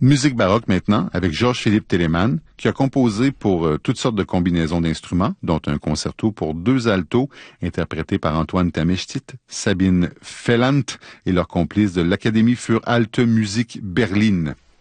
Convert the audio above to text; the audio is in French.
Musique baroque maintenant, avec Georges-Philippe Telemann, qui a composé pour toutes sortes de combinaisons d'instruments, dont un concerto pour 2 altos, interprété par Antoine Tamestit, Sabine Fellant et leurs complices de l'Académie für Alte Musik Berlin.